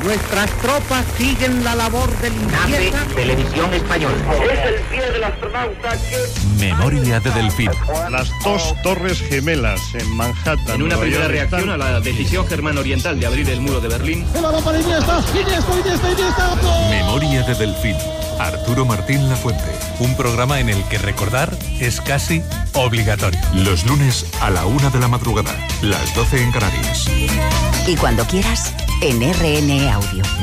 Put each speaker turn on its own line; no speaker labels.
Nuestras tropas siguen la labor de limpieza.
Televisión Española.
Es el pie del astronauta que...
Memoria de Delfín.
Las dos torres gemelas en Manhattan.
En una primera reacción a la decisión germana oriental de abrir el muro de Berlín.
Memoria de Delfín. Arturo Martín Lafuente. Un programa en el que recordar es casi obligatorio. Los lunes a la 1 de la madrugada, las 12 en Canarias.
Y cuando quieras, en RN Audio.